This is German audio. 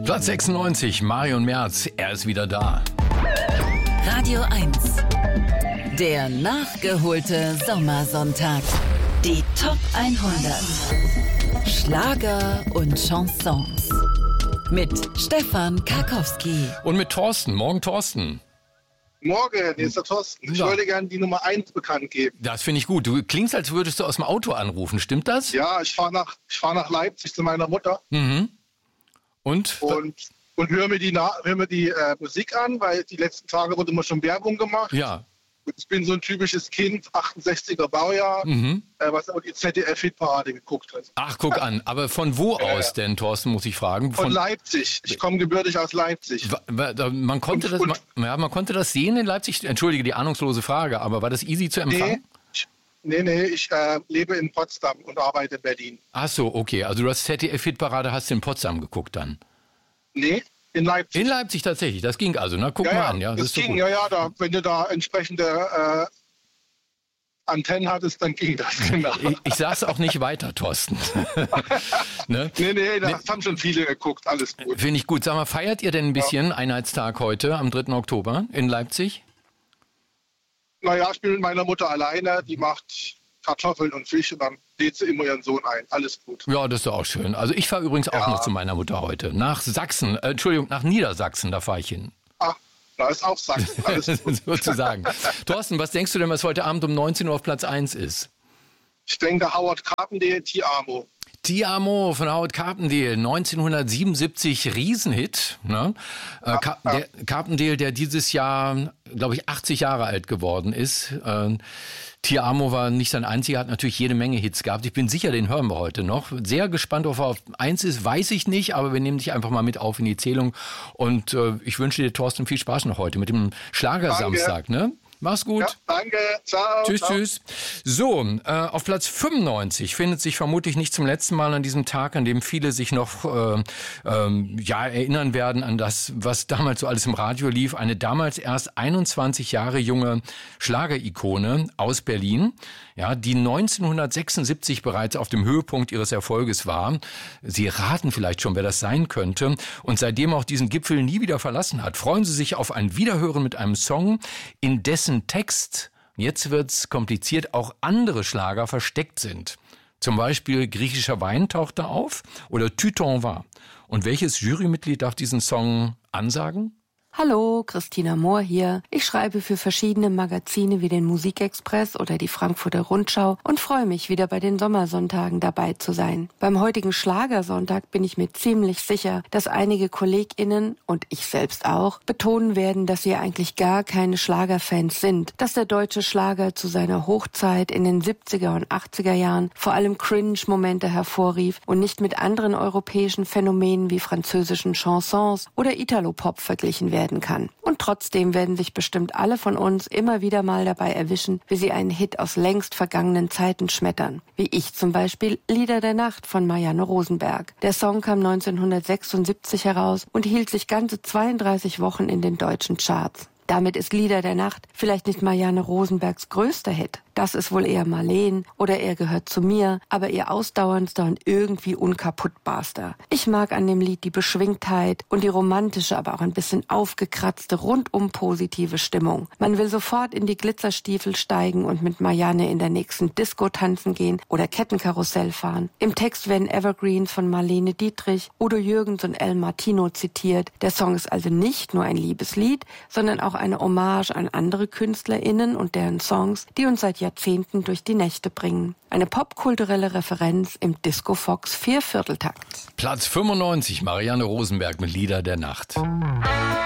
Platz 96, Marion Merz, er ist wieder da. Radio 1, der nachgeholte Sommersonntag. Die Top 100. Schlager und Chansons. Mit Stefan Karkowski. Und mit Thorsten. Morgen, Thorsten. Morgen, hier ist der Thorsten. Ich wollte gerne die Nummer 1 bekannt geben. Das finde ich gut. Du klingst, als würdest du aus dem Auto anrufen. Stimmt das? Ja, ich fahr nach Leipzig zu meiner Mutter. Mhm. Und höre mir die Musik an, weil die letzten Tage wurde immer schon Werbung gemacht. Ja. Ich bin so ein typisches Kind, 68er Baujahr, was auch die ZDF-Hitparade geguckt hat. Ach, guck an. Aber von wo aus denn, Thorsten, muss ich fragen? Von Leipzig. Ich komme gebürtig aus Leipzig. Man konnte das sehen in Leipzig? Entschuldige die ahnungslose Frage, aber war das easy zu empfangen? Nee, ich lebe in Potsdam und arbeite in Berlin. Ach so, okay. Also du hast ZDF-Hitparade, hast du in Potsdam geguckt dann? Nee, in Leipzig. In Leipzig tatsächlich, das ging also. Na, guck mal an. Ja, das ist so ging, gut. wenn du da entsprechende Antennen hattest, dann ging das, genau. Ich sag's auch nicht weiter, Thorsten. Ne? Nee, das haben schon viele geguckt, alles gut. Finde ich gut. Sag mal, feiert ihr denn ein bisschen Einheitstag heute, am 3. Oktober in Leipzig? Naja, ich bin mit meiner Mutter alleine, die macht Kartoffeln und Fisch und dann lädt sie immer ihren Sohn ein. Alles gut. Ja, das ist doch auch schön. Also ich fahre übrigens auch noch zu meiner Mutter heute. Nach Niedersachsen, da fahre ich hin. Ach, da ist auch Sachsen. Alles gut. Sozusagen. Thorsten, was denkst du denn, was heute Abend um 19 Uhr auf Platz 1 ist? Ich denke Howard Carpendale, Ti Amo. Ti Amo von Howard Carpendale, 1977 Riesenhit. Ne? Carpendale, der dieses Jahr, glaube ich, 80 Jahre alt geworden ist. Ti Amo war nicht sein einziger, hat natürlich jede Menge Hits gehabt. Ich bin sicher, den hören wir heute noch. Sehr gespannt, ob er auf 1 ist, weiß ich nicht, aber wir nehmen dich einfach mal mit auf in die Zählung. Und ich wünsche dir, Thorsten, viel Spaß noch heute mit dem Schlagersamstag. Ne? Mach's gut. Ja, danke. Ciao. Tschüss. So, auf Platz 95 findet sich vermutlich nicht zum letzten Mal an diesem Tag, an dem viele sich noch erinnern werden an das, was damals so alles im Radio lief. Eine damals erst 21 Jahre junge Schlagerikone aus Berlin, ja, die 1976 bereits auf dem Höhepunkt ihres Erfolges war. Sie raten vielleicht schon, wer das sein könnte. Und seitdem auch diesen Gipfel nie wieder verlassen hat. Freuen Sie sich auf ein Wiederhören mit einem Song, in dessen Text, jetzt wird's kompliziert, auch andere Schlager versteckt sind. Zum Beispiel Griechischer Wein taucht da auf oder Tu t'en vas. Und welches Jurymitglied darf diesen Song ansagen? Hallo, Christina Mohr hier. Ich schreibe für verschiedene Magazine wie den Musikexpress oder die Frankfurter Rundschau und freue mich, wieder bei den Sommersonntagen dabei zu sein. Beim heutigen Schlagersonntag bin ich mir ziemlich sicher, dass einige KollegInnen und ich selbst auch betonen werden, dass sie eigentlich gar keine Schlagerfans sind, dass der deutsche Schlager zu seiner Hochzeit in den 70er und 80er Jahren vor allem Cringe-Momente hervorrief und nicht mit anderen europäischen Phänomenen wie französischen Chansons oder Italo-Pop verglichen werden kann. Und trotzdem werden sich bestimmt alle von uns immer wieder mal dabei erwischen, wie sie einen Hit aus längst vergangenen Zeiten schmettern. Wie ich zum Beispiel Lieder der Nacht von Marianne Rosenberg. Der Song kam 1976 heraus und hielt sich ganze 32 Wochen in den deutschen Charts. Damit ist Lieder der Nacht vielleicht nicht Marianne Rosenbergs größter Hit. Das ist wohl eher Marleen oder Er gehört zu mir, aber ihr ausdauerndster und irgendwie unkaputtbarster. Ich mag an dem Lied die Beschwingtheit und die romantische, aber auch ein bisschen aufgekratzte, rundum positive Stimmung. Man will sofort in die Glitzerstiefel steigen und mit Marianne in der nächsten Disco tanzen gehen oder Kettenkarussell fahren. Im Text werden Evergreens von Marlene Dietrich, Udo Jürgens und El Martino zitiert. Der Song ist also nicht nur ein Liebeslied, sondern auch eine Hommage an andere KünstlerInnen und deren Songs, die uns seit Jahrzehnten durch die Nächte bringen. Eine popkulturelle Referenz im Disco Fox 4/4-Takt. Platz 95, Marianne Rosenberg mit Lieder der Nacht.